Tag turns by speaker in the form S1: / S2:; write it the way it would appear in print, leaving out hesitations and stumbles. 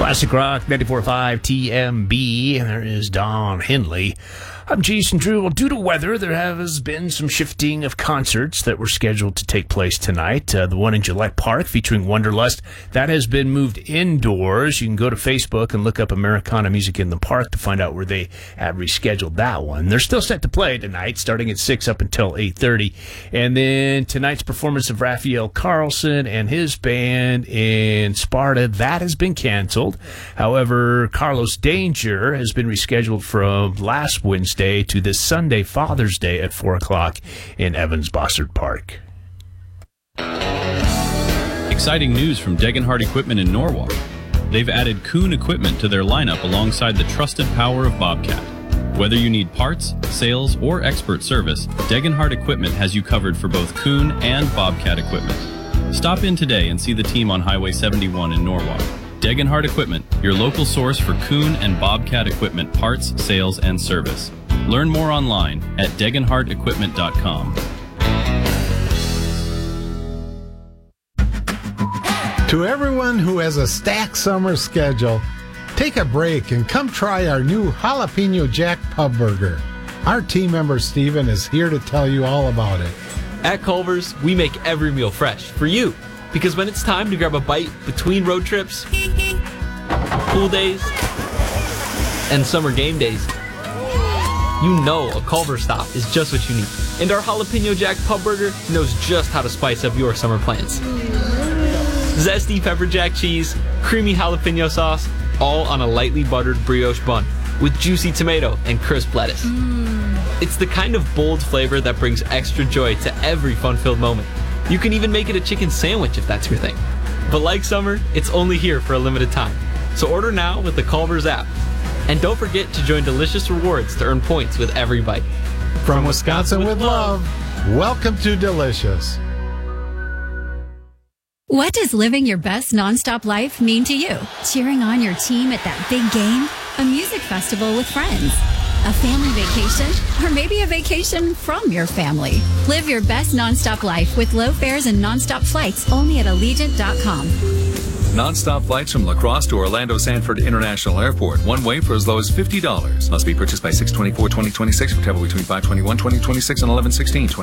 S1: Classic Rock 94.5 TMB, and there is Don Henley. I'm Jason Drew. Well, due to weather, there has been some shifting of concerts that were scheduled to take place tonight. The one in Gillette Park featuring Wonderlust, that has been moved indoors. You can go to Facebook and look up Americana Music in the Park to find out where they have rescheduled that one. They're still set to play tonight, starting at 6 up until 8:30. And then tonight's performance of Raphael Carlson and his band in Sparta, that has been canceled. However, Carlos Danger has been rescheduled from last Wednesday to this Sunday, Father's Day, at 4 o'clock in Evans Bossard Park.
S2: Exciting news from Degenhardt Equipment in Norwalk. They've added Kuhn equipment to their lineup alongside the trusted power of Bobcat. Whether you need parts, sales, or expert service, Degenhardt Equipment has you covered for both Kuhn and Bobcat equipment. Stop in today and see the team on Highway 71 in Norwalk. Degenhardt Equipment, your local source for Kuhn and Bobcat equipment parts, sales, and service. Learn more online at degenhardtequipment.com.
S3: To everyone who has a stacked summer schedule, take a break and come try our new Jalapeno Jack Pub Burger. Our team member Steven is here to tell you all about it.
S4: At Culver's, we make every meal fresh for you. Because when it's time to grab a bite between road trips, pool days, and summer game days, you know a Culver's stop is just what you need. And our Jalapeno Jack Pub Burger knows just how to spice up your summer plans. Zesty pepper jack cheese, creamy jalapeno sauce, all on a lightly buttered brioche bun with juicy tomato and crisp lettuce. It's the kind of bold flavor that brings extra joy to every fun-filled moment. You can even make it a chicken sandwich if that's your thing. But like summer, it's only here for a limited time. So order now with the Culver's app. And don't forget to join Delicious Rewards to earn points with every bite.
S3: From Wisconsin with love, welcome to Delicious.
S5: What does living your best nonstop life mean to you? Cheering on your team at that big game? A music festival with friends? A family vacation? Or maybe a vacation from your family? Live your best nonstop life with low fares and nonstop flights only at Allegiant.com.
S6: Non-stop flights from La Crosse to Orlando Sanford International Airport. One way for as low as $50. Must be purchased by 6/24/2026 for travel between 5/21/2026 and 11/16/2026.